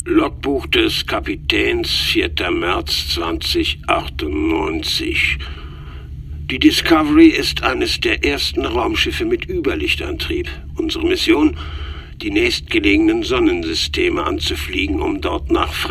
Logbuch des Kapitäns, 4. März 2098. Die Discovery ist eines der ersten Raumschiffe mit Überlichtantrieb. Unsere Mission: die nächstgelegenen Sonnensysteme anzufliegen, um dort nach